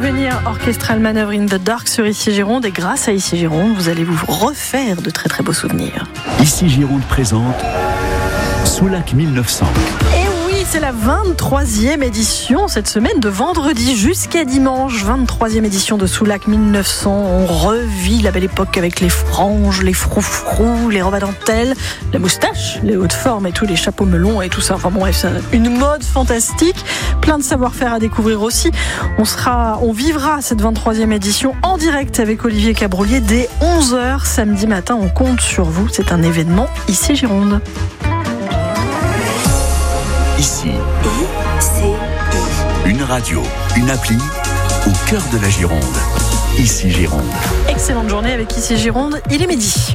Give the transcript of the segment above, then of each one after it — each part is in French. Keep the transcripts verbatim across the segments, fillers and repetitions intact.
souvenir orchestral Manœuvre in the Dark sur Ici Gironde, et grâce à Ici Gironde, vous allez vous refaire de très très beaux souvenirs. Ici Gironde présente Soulac mille neuf cents. Et oui, c'est la vingt-troisième édition cette semaine, de vendredi jusqu'à dimanche. vingt-troisième édition de Soulac mille neuf cents. On revit la belle époque avec les franges, les froufrous, les robes à dentelle, la moustache, les hautes formes et tous les chapeaux melons et tout ça. Enfin bon, bref, c'est une mode fantastique. Plein de savoir-faire à découvrir aussi. On sera, on vivra cette vingt-troisième édition en direct avec Olivier Cabrolier dès onze heures samedi matin. On compte sur vous. C'est un événement Ici Gironde. Ici, I C I. une radio, une appli au cœur de la Gironde. Ici Gironde. Excellente journée avec Ici Gironde, il est midi.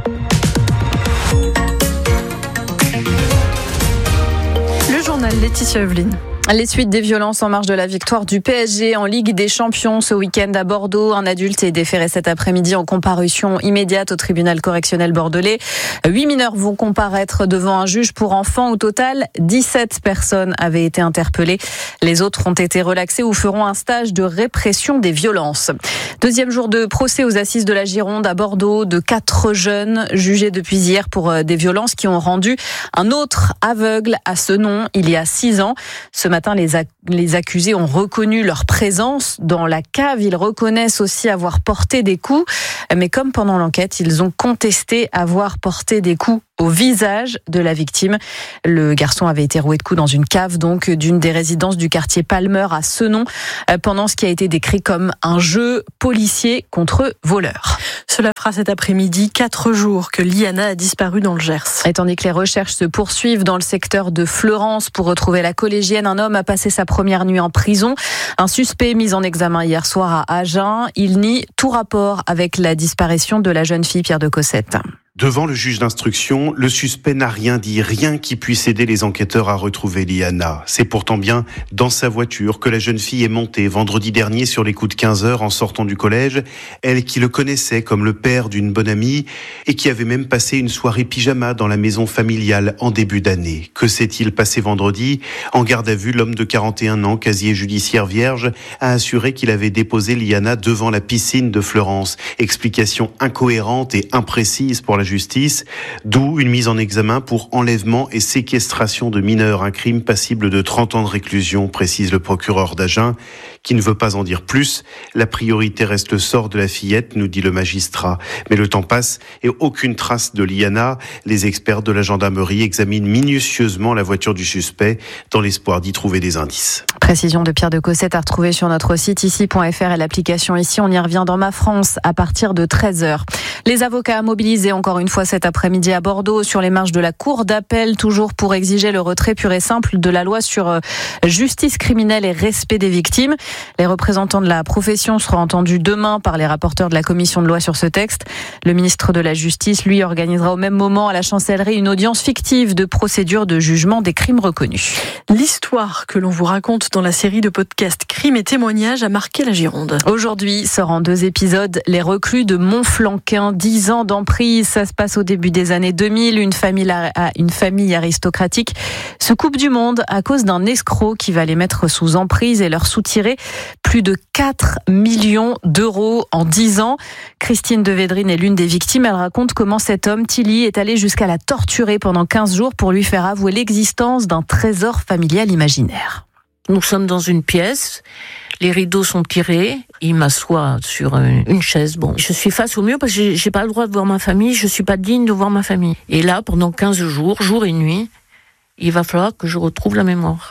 Le journal Laetitia Eveline. Les suites des violences en marge de la victoire du P S G en Ligue des Champions ce week-end à Bordeaux. Un adulte est déféré cet après-midi en comparution immédiate au tribunal correctionnel bordelais. Huit mineurs vont comparaître devant un juge pour enfants. Au total, dix-sept personnes avaient été interpellées. Les autres ont été relaxés ou feront un stage de répression des violences. Deuxième jour de procès aux assises de la Gironde à Bordeaux de quatre jeunes jugés depuis hier pour des violences qui ont rendu un autre aveugle à Senon il y a six ans. Ce matin, Les, ac- les accusés ont reconnu leur présence dans la cave. Ils reconnaissent aussi avoir porté des coups. Mais comme pendant l'enquête, ils ont contesté avoir porté des coups au visage de la victime. Le garçon avait été roué de coups dans une cave donc d'une des résidences du quartier Palmer à Senon pendant ce qui a été décrit comme un jeu policier contre voleurs. Cela fera cet après-midi quatre jours que Liana a disparu dans le Gers. Et tandis que les recherches se poursuivent dans le secteur de Fleurance pour retrouver la collégienne, un homme a passé sa première nuit en prison. Un suspect mis en examen hier soir à Agen. Il nie tout rapport avec la disparition de la jeune fille Pierre de Cossette. Devant le juge d'instruction, le suspect n'a rien dit, rien qui puisse aider les enquêteurs à retrouver Liana. C'est pourtant bien dans sa voiture que la jeune fille est montée vendredi dernier sur les coups de quinze heures en sortant du collège. Elle qui le connaissait comme le père d'une bonne amie et qui avait même passé une soirée pyjama dans la maison familiale en début d'année. Que s'est-il passé vendredi ? En garde à vue, l'homme de quarante et un ans, casier judiciaire vierge, a assuré qu'il avait déposé Liana devant la piscine de Fleurance. Explication incohérente et imprécise pour la justice, d'où une mise en examen pour enlèvement et séquestration de mineurs, un crime passible de trente ans de réclusion, précise le procureur d'Agen, qui ne veut pas en dire plus. La priorité reste le sort de la fillette, nous dit le magistrat. Mais le temps passe et aucune trace de Liana. Les experts de la gendarmerie examinent minutieusement la voiture du suspect dans l'espoir d'y trouver des indices. Précision de Pierre de Cossette à retrouver sur notre site ici point f r et l'application Ici. On y revient dans Ma France à partir de treize heures. Les avocats mobilisés encore une fois cet après-midi à Bordeaux sur les marches de la cour d'appel, toujours pour exiger le retrait pur et simple de la loi sur justice criminelle et respect des victimes. Les représentants de la profession seront entendus demain par les rapporteurs de la commission de loi sur ce texte. Le ministre de la Justice, lui, organisera au même moment à la chancellerie une audience fictive de procédure de jugement des crimes reconnus. L'histoire que l'on vous raconte dans la série de podcasts Crimes et témoignages a marqué la Gironde. Aujourd'hui sort en deux épisodes Les reclus de Montflanquin, dix ans d'emprise. Ça se passe au début des années deux mille. Une famille, une famille aristocratique se coupe du monde à cause d'un escroc qui va les mettre sous emprise et leur soutirer plus de quatre millions d'euros en dix ans. Christine de Védrine est l'une des victimes. Elle raconte comment cet homme, Tilly, est allé jusqu'à la torturer pendant quinze jours pour lui faire avouer l'existence d'un trésor familial imaginaire. Nous sommes dans une pièce, les rideaux sont tirés, il m'assoit sur une chaise. Bon, je suis face au mur parce que j'ai, j'ai pas le droit de voir ma famille, je suis pas digne de voir ma famille. Et là, pendant quinze jours, jour et nuit, il va falloir que je retrouve la mémoire.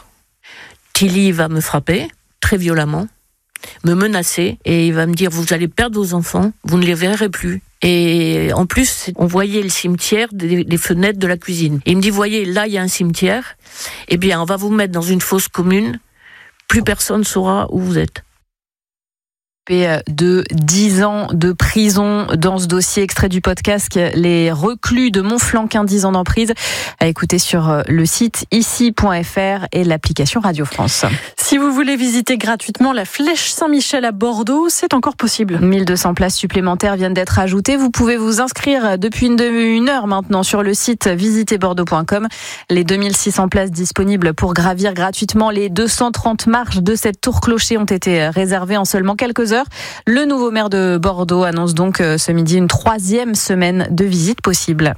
Tilly va me frapper, très violemment, me menacer, et il va me dire, vous allez perdre vos enfants, vous ne les verrez plus. Et en plus, on voyait le cimetière des, des fenêtres de la cuisine. Et il me dit, voyez, là, il y a un cimetière, eh bien, on va vous mettre dans une fosse commune, plus personne ne saura où vous êtes. suspect de dix ans de prison dans ce dossier. Extrait du podcast Les reclus de Montflanquin, dix ans d'emprise, à écouter sur le site ici point f r et l'application Radio France. Si vous voulez visiter gratuitement la Flèche Saint-Michel à Bordeaux, c'est encore possible. mille deux cents places supplémentaires viennent d'être ajoutées. Vous pouvez vous inscrire depuis une, une heure maintenant sur le site visiter bordeaux point com. Les deux mille six cents places disponibles pour gravir gratuitement les deux cent trente marches de cette tour clocher ont été réservées en seulement quelques heures. Le nouveau maire de Bordeaux annonce donc ce midi une troisième semaine de visite possible.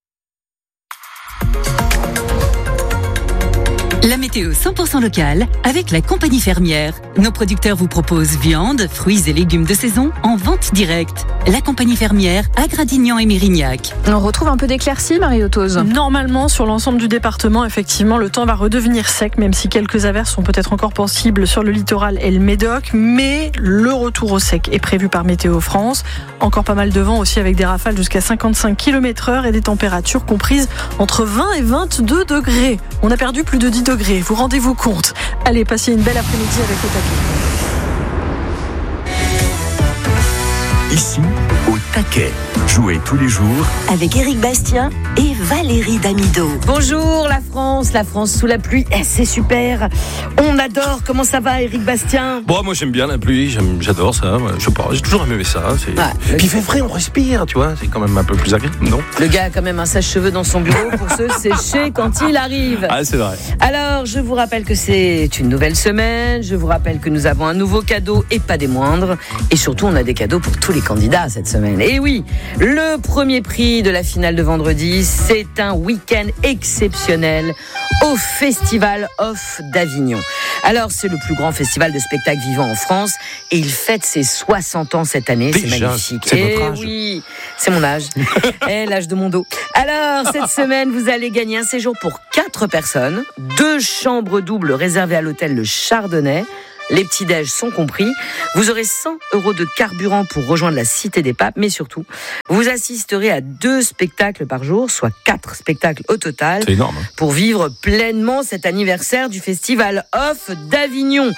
La météo cent pour cent locale avec la compagnie fermière. Nos producteurs vous proposent viande, fruits et légumes de saison en vente directe. La compagnie fermière à Gradignan et Mérignac. On retrouve un peu d'éclaircies, Marie-Otose. Normalement, sur l'ensemble du département, effectivement, le temps va redevenir sec, même si quelques averses sont peut-être encore possibles sur le littoral et le Médoc. Mais le retour au sec est prévu par Météo France. Encore pas mal de vent aussi avec des rafales jusqu'à cinquante-cinq kilomètres heure et des températures comprises entre vingt et vingt-deux degrés. On a perdu plus de dix degrés. Vous rendez-vous compte? Allez, passez une belle après-midi avec le taquet. Ici, au taquet. Jouez tous les jours Avec Éric Bastien et Valérie Damido. Bonjour la France, la France sous la pluie, eh, c'est super. On adore. Comment ça va, Éric Bastien? Bon, moi j'aime bien la pluie, j'aime, j'adore ça. Je sais pas, j'ai toujours aimé ça. C'est... Ouais, Puis il fait frais, on respire, tu vois. C'est quand même un peu plus agréable, non? Le gars a quand même un sèche-cheveux dans son bureau pour se sécher quand il arrive. Ah, c'est vrai. Alors, je vous rappelle que c'est une nouvelle semaine. Je vous rappelle que nous avons un nouveau cadeau et pas des moindres. Et surtout, on a des cadeaux pour tous les candidats cette semaine. Et oui, le premier prix de la finale de vendredi, c'est un week-end exceptionnel au Festival Off d'Avignon. Alors, c'est le plus grand festival de spectacles vivants en France et il fête ses soixante ans cette année. Déjà, c'est magnifique. c'est et votre âge. oui, c'est mon âge. Et l'âge de mon dos. Alors, cette semaine, vous allez gagner un séjour pour quatre personnes, deux chambres doubles réservées à l'hôtel Le Chardonnay. Les petits-déj sont compris. Vous aurez cent euros de carburant pour rejoindre la Cité des Papes, mais surtout, vous assisterez à deux spectacles par jour, soit quatre spectacles au total. C'est énorme. Hein. Pour vivre pleinement cet anniversaire du Festival Off d'Avignon.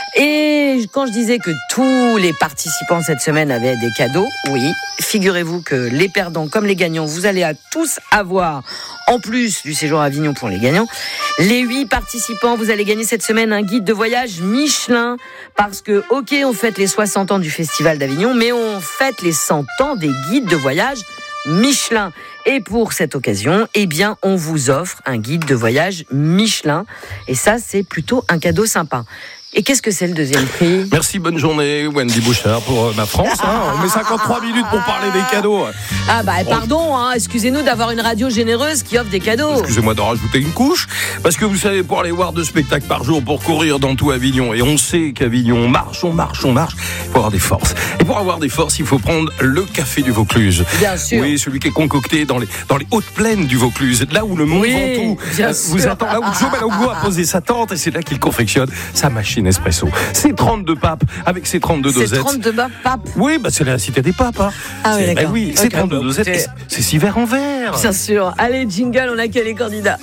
Et quand je disais que tous les participants cette semaine avaient des cadeaux, oui, figurez-vous que les perdants comme les gagnants, vous allez à tous avoir, en plus du séjour à Avignon pour les gagnants, les huit participants, vous allez gagner cette semaine un guide de voyage Michelin, parce que, ok, on fête les soixante ans du Festival d'Avignon, mais on fête les cent ans des guides de voyage Michelin. Et pour cette occasion, eh bien, on vous offre un guide de voyage Michelin. Et ça, c'est plutôt un cadeau sympa. Et qu'est-ce que c'est le deuxième prix? Merci, bonne journée, Wendy Bouchard, pour euh, ma France. Hein. On met cinquante-trois minutes pour parler des cadeaux. Ah bah pardon, hein, excusez-nous d'avoir une radio généreuse qui offre des cadeaux. Excusez-moi d'en rajouter une couche, parce que vous savez, pour aller voir deux spectacles par jour, pour courir dans tout Avignon, et on sait qu'Avignon, on marche, on marche, on marche, il faut avoir des forces. Et pour avoir des forces, il faut prendre le café du Vaucluse. Bien sûr. Oui, celui qui est concocté dans les, dans les hautes plaines du Vaucluse, là où le Mont Oui, Ventoux bien euh, vous sûr. attend, là où Joe Malongo a posé sa tente, et c'est là qu'il confectionne sa machine espresso. C'est trente-deux papes, avec ses trente-deux C'est dosettes. trente-deux papes. Oui, bah c'est la cité des papes. Hein. Ah oui, C'est- d'accord. bah oui, c'est Ok, trente-deux bon, dosettes. écoutez. et c'est- C'est six verres en verre. Bien sûr. Allez, jingle, on accueille les candidats.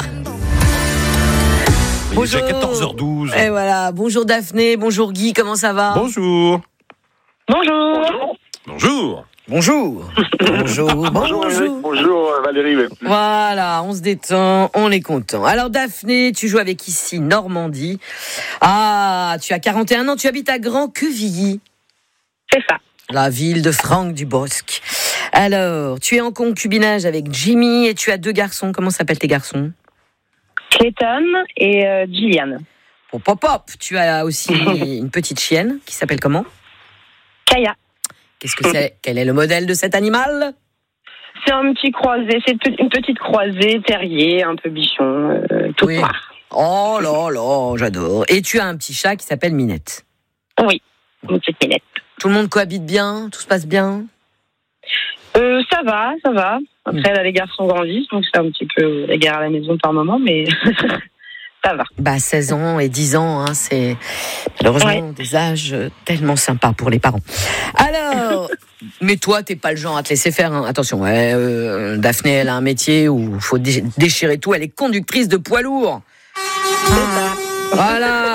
Il est déjà quatorze heures douze. Et voilà. Bonjour Daphné, bonjour Guy, comment ça va? Bonjour. Bonjour. Bonjour. Bonjour. Bonjour. Bonjour. Bonjour Valérie. Voilà, on se détend, on est content. Alors Daphné, tu joues avec ici Normandie. Ah, tu as quarante et un ans, tu habites à Grand-Quevilly. C'est ça. La ville de Franck Dubosc. Alors, tu es en concubinage avec Jimmy et tu as deux garçons. Comment s'appellent tes garçons? Clayton et euh, Gillian. Hop, hop, hop. Tu as aussi une petite chienne qui s'appelle comment? Kaya. Qu'est-ce que c'est? Quel est le modèle de cet animal? C'est un petit croisé, c'est une petite croisée, terrier, un peu bichon, euh, tout Oui. noir. Oh là là, j'adore. Et tu as un petit chat qui s'appelle Minette. Oui, une petite minette. Tout le monde cohabite bien? Tout se passe bien? Euh, ça va, ça va. Après, là, les garçons grandissent, donc c'est un petit peu la guerre à la maison par moment, mais ça va. Bah, seize ans et dix ans, hein, c'est malheureusement Ouais. des âges tellement sympas pour les parents. Alors, mais toi, t'es pas le genre à te laisser faire. Hein. Attention, ouais, euh, Daphné, elle a un métier où il faut dé- déchirer tout. Elle est conductrice de poids lourd. Voilà.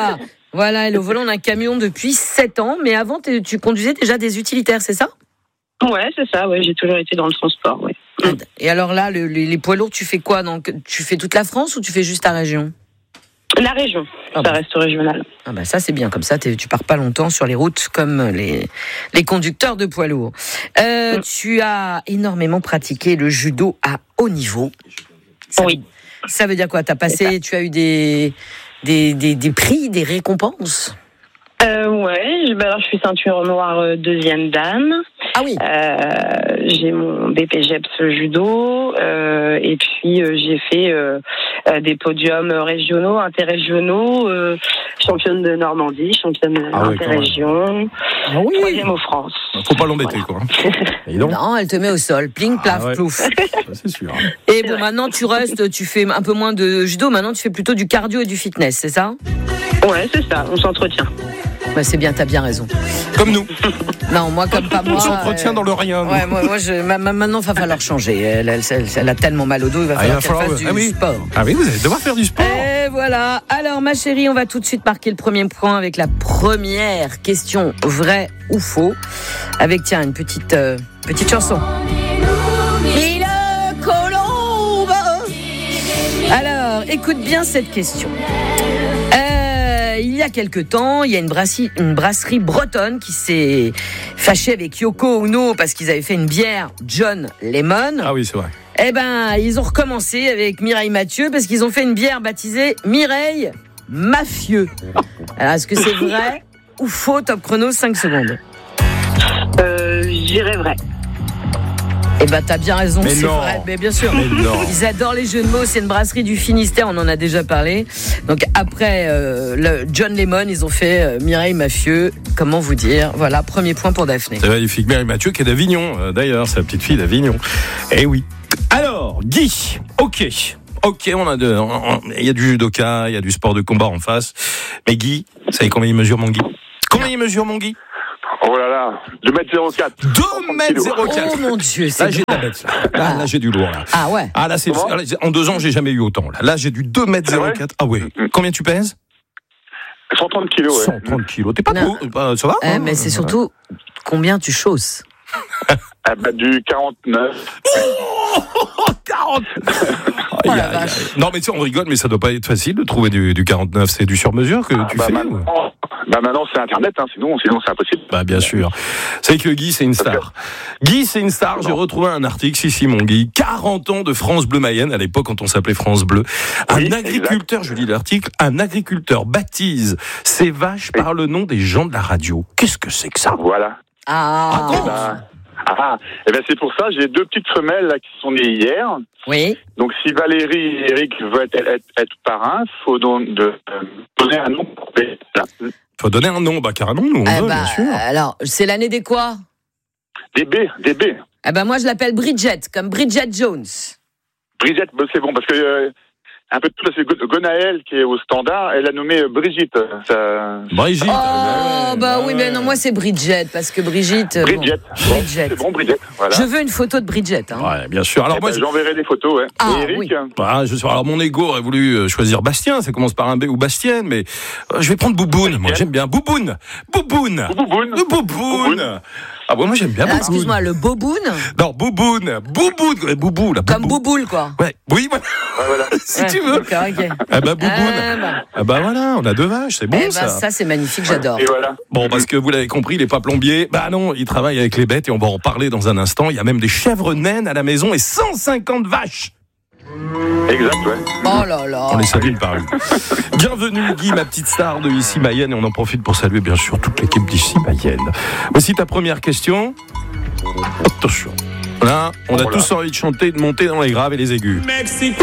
Voilà, elle est au volant d'un camion depuis sept ans, mais avant, tu conduisais déjà des utilitaires, c'est ça ? Ouais, c'est ça, ouais, j'ai toujours été dans le transport, ouais. Et alors là, le, les, les poids lourds, tu fais quoi ? Donc, tu fais toute la France ou tu fais juste ta région ? La région, ah ça bah. reste régional. Ah bah ça c'est bien, comme ça tu pars pas longtemps sur les routes comme les, les conducteurs de poids lourds. Euh, mm. Tu as énormément pratiqué le judo à haut niveau. Ça, oui. Ça veut dire quoi ? T'as passé, tu as eu des, des, des, des prix, des récompenses ? euh, Ouais, ben alors je suis ceinture noire deuxième dan. Ah oui. Euh, j'ai mon B P G E P S judo euh, et puis euh, j'ai fait euh, euh, des podiums régionaux, interrégionaux, euh, championne de Normandie, championne ah ouais, interrégion, ah oui. troisième au France. Faut pas l'embêter voilà. quoi. Non, elle te met au sol, pling, plaf, ah ouais. plouf. C'est sûr. Et bon, maintenant tu restes, tu fais un peu moins de judo, maintenant tu fais plutôt du cardio et du fitness, c'est ça ? Ouais, c'est ça, on s'entretient. Bah c'est bien, t'as bien raison. Comme nous. Non, moi comme pas moi. On s'entretient euh... dans le rien. Ouais, moi, moi je, ma, ma, maintenant il va falloir changer. Elle, elle, elle, elle a tellement mal au dos, il va falloir ah, qu'elle fasse du ah, oui. sport. Ah oui, vous allez devoir faire du sport. Et voilà. Alors ma chérie, on va tout de suite marquer le premier point avec la première question, vrai ou faux, avec tiens une petite euh, petite chanson. Mille colombes. Alors, écoute bien cette question. Il y a quelque temps, il y a une brasserie, une brasserie bretonne qui s'est fâchée avec Yoko Ono parce qu'ils avaient fait une bière John Lemon. Ah oui, c'est vrai. Eh ben, ils ont recommencé avec Mireille Mathieu parce qu'ils ont fait une bière baptisée Mireille Mafieux. Alors, est-ce que c'est vrai ou faux ? Top chrono, cinq secondes. Euh, je dirais vrai. Eh ben, t'as bien raison, mais c'est non. vrai. Mais bien sûr, mais ils adorent les jeux de mots. C'est une brasserie du Finistère, on en a déjà parlé. Donc après euh, le John Lemon, ils ont fait euh, Mireille Mafieux. Comment vous dire ? Voilà, premier point pour Daphné. C'est magnifique, Mireille Mathieu qui est d'Avignon, euh, d'ailleurs, c'est la petite fille d'Avignon. Eh oui. Alors, Guy, ok. Ok, on a de, il y a du judoka, il y a du sport de combat en face. Mais Guy, vous savez combien il mesure mon Guy ? Combien il mesure mon Guy ? Oh là là, deux mètres zéro quatre. deux mètres zéro quatre. Oh mon Dieu, c'est là, j'ai de la bête, là. Là, là, j'ai du lourd, là. Ah ouais. Ah, là, c'est, là, en deux ans, j'ai jamais eu autant, là. Là, j'ai du deux mètres zéro quatre. Ah ouais. Combien tu pèses? cent trente kilos, ouais. cent trente kilos. T'es pas beau, ça va? Eh, hein, mais c'est surtout, combien tu chausses? Ah bah, du quarante-neuf. Oh, quarante. Oh, a, a, non, mais tu sais, on rigole, mais ça doit pas être facile de trouver du, du quarante-neuf. C'est du sur-mesure que ah, tu bah, fais? Maintenant, ou... bah maintenant, c'est Internet, hein, sinon, sinon c'est impossible. Bah, bien sûr. C'est que Guy, c'est une star. Guy, c'est une star. J'ai retrouvé un article, si, si, mon Guy. quarante ans de France Bleu Mayenne, à l'époque, quand on s'appelait France Bleu. Oui, un agriculteur, exact. Je lis l'article, un agriculteur baptise ses vaches oui. par le nom des gens de la radio. Qu'est-ce que c'est que ça? Voilà. Ah, ah, ben, ah, et ben c'est pour ça, j'ai deux petites femelles là, qui sont nées hier. Oui. Donc si Valérie et Eric veulent être, être, être parrains, il faut donc de, euh, donner un nom. Il faut donner un nom, bah carrément, nous on eh veut, bah, bien sûr. Alors, c'est l'année des quoi? Des B, des B. Eh ben moi je l'appelle Bridget, comme Bridget Jones. Bridget, bah, c'est bon, parce que... Euh, un peu de tout, c'est Gonaël qui est au standard, elle a nommé Brigitte. Ça... Brigitte. Oh, bah, bah oui, mais non, moi c'est Bridget, parce que Brigitte. Bridget. Bon, Bridget. C'est bon, Bridget. Voilà. Je veux une photo de Bridget. Hein. Ouais, bien sûr. Alors eh moi, ben, j'enverrai des photos, ouais. Ah, et Eric oui. Bah, je sais, alors mon ego aurait voulu choisir Bastien, ça commence par un B ou Bastienne, mais euh, je vais prendre Bouboune. Moi, j'aime bien Bouboune. Bouboune. Bouboune. Bouboune. Bouboune. Ah bon, moi j'aime bien. Ah, excuse-moi, le Boboune. Non, Bouboune, Bouboune, Boubou, la Comme Bouboule, quoi. Ouais, oui, voilà. Ouais, voilà. si ouais, tu veux. Okay, okay. Ah bah Bouboune. Ah bah. ah bah voilà, on a deux vaches, c'est bon eh ça. Bah, ça c'est magnifique, j'adore. Et voilà. Bon, parce que vous l'avez compris, il est pas plombier. Bah non, il travaille avec les bêtes et on va en parler dans un instant. Il y a même des chèvres naines à la maison et cent cinquante vaches. Exact, ouais. Oh là là. On les salue par lui. Bienvenue Guy, ma petite star de ici Mayenne, et on en profite pour saluer bien sûr toute l'équipe d'ici Mayenne. Voici ta première question. Attention. Là, on a oh tous envie de chanter, de monter dans les graves et les aigus. Mexico.